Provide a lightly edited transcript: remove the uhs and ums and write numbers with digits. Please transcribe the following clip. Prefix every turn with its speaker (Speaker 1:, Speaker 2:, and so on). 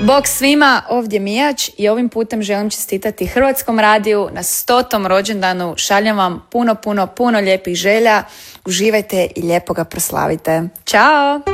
Speaker 1: Bog svima, ovdje Mijač i ovim putem želim čestitati Hrvatskom radiju na 100. rođendanu. Šaljem vam puno lijepih želja. Uživajte i lijepo ga proslavite. Ćao!